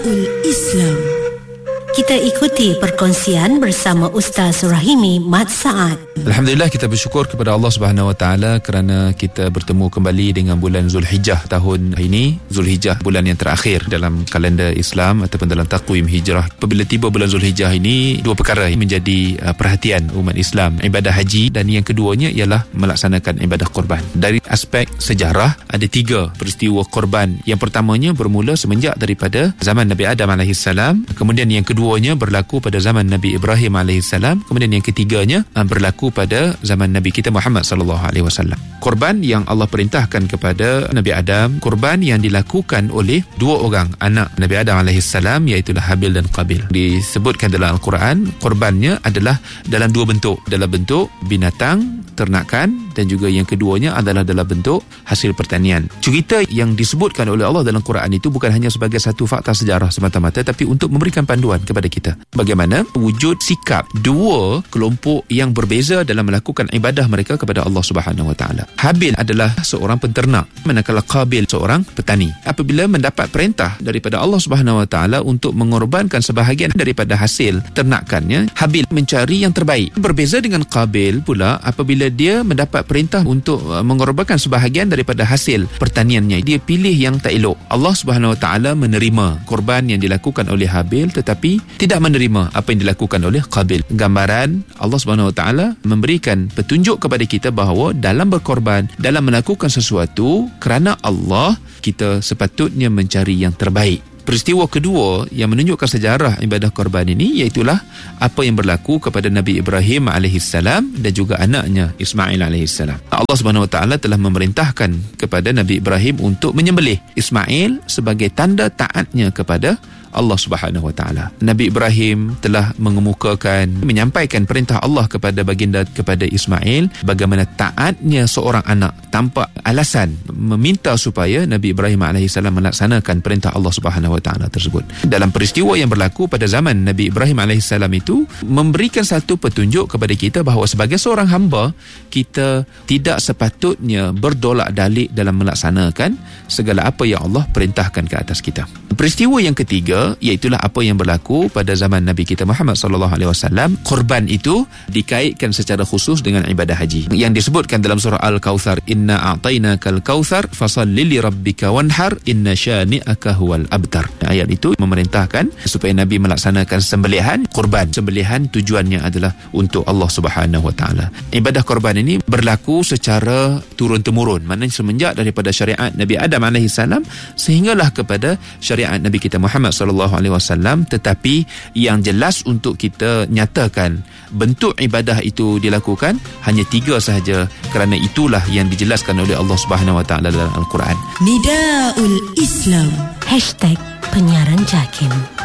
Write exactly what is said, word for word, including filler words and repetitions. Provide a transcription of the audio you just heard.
Islam. Kita ikuti perkongsian bersama Ustaz Rahimi Mat Saad. Alhamdulillah, kita bersyukur kepada Allah Subhanahu Wa Taala kerana kita bertemu kembali dengan bulan Zulhijjah tahun ini. Zulhijjah bulan yang terakhir dalam kalender Islam ataupun dalam takwim hijrah. Apabila tiba bulan Zulhijjah ini, dua perkara menjadi uh, perhatian umat Islam, ibadah haji, dan yang keduanya ialah melaksanakan ibadah korban. Dari aspek sejarah, ada tiga peristiwa korban. Yang pertamanya bermula semenjak daripada zaman Nabi Adam alaihissalam, kemudian yang kedua Keduanya berlaku pada zaman Nabi Ibrahim alaihissalam, kemudian yang ketiganya berlaku pada zaman Nabi kita Muhammad sallallahu alaihi wasallam. Korban yang Allah perintahkan kepada Nabi Adam, korban yang dilakukan oleh dua orang anak Nabi Adam alaihissalam, iaitu Habil dan Qabil. Disebutkan dalam Al-Quran, korbannya adalah dalam dua bentuk, dalam bentuk binatang, ternakan, dan juga yang keduanya adalah dalam bentuk hasil pertanian. Cerita yang disebutkan oleh Allah dalam Quran itu bukan hanya sebagai satu fakta sejarah semata-mata, tapi untuk memberikan panduan kepada kita bagaimana wujud sikap dua kelompok yang berbeza dalam melakukan ibadah mereka kepada Allah Subhanahu Wa Taala. Habil adalah seorang penternak, manakala Qabil seorang petani. Apabila mendapat perintah daripada Allah Subhanahu Wa Taala untuk mengorbankan sebahagian daripada hasil ternakannya, Habil mencari yang terbaik. Berbeza dengan Qabil pula, apabila dia mendapat perintah untuk mengorbankan sebahagian daripada hasil pertaniannya, dia pilih yang tak elok. Allah Subhanahu Wa Taala menerima korban yang dilakukan oleh Habil, tetapi tidak menerima apa yang dilakukan oleh Qabil. Gambaran Allah Subhanahu Wa Taala memberikan petunjuk kepada kita bahawa dalam berkorban, dalam melakukan sesuatu kerana Allah, kita sepatutnya mencari yang terbaik. Peristiwa kedua yang menunjukkan sejarah ibadah korban ini, iaitulah apa yang berlaku kepada Nabi Ibrahim alaihissalam dan juga anaknya Ismail alaihissalam. Allah Subhanahu Wa Taala telah memerintahkan kepada Nabi Ibrahim untuk menyembelih Ismail sebagai tanda taatnya kepada Allah Subhanahu Wa Taala. Nabi Ibrahim telah mengemukakan, menyampaikan perintah Allah kepada baginda, kepada Ismail, bagaimana taatnya seorang anak tanpa alasan, meminta supaya Nabi Ibrahim alaihissalam melaksanakan perintah Allah Subhanahu Wa Taala tersebut. Dalam peristiwa yang berlaku pada zaman Nabi Ibrahim alaihissalam itu, memberikan satu petunjuk kepada kita bahawa sebagai seorang hamba, kita tidak sepatutnya berdolak-dalik dalam melaksanakan segala apa yang Allah perintahkan ke atas kita. Peristiwa yang ketiga, iaitulah apa yang berlaku pada zaman Nabi kita Muhammad sallallahu alaihi wasallam. Korban itu dikaitkan secara khusus dengan ibadah haji, yang disebutkan dalam surah Al-Kautsar, inna a'tainakal kautsar fasalli li rabbika wanhar inna syani'aka huwal abtar. Ayat itu memerintahkan supaya Nabi melaksanakan sembelihan korban. Sembelihan tujuannya adalah untuk Allah Subhanahu Wa Taala. Ibadah korban ini berlaku secara turun-temurun, maknanya semenjak daripada syariat Nabi Adam alaihissalam sehinggalah kepada syariat Nabi kita Muhammad sallallahu alaihi wasallam. Tetapi yang jelas untuk kita nyatakan bentuk ibadah itu dilakukan hanya tiga sahaja, kerana itulah yang dijelaskan oleh Allah Subhanahu Wa Taala dalam Al-Quran. Nidaul Islam, hashtag penyiaran JAKIM.